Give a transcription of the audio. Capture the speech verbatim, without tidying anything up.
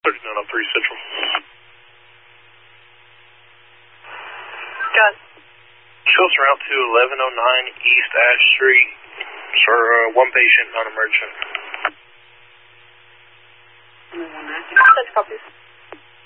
thirty-nine oh three Central. Got it. Show us around to eleven oh nine East Ash Street. Sir, uh, one patient, non-emergent.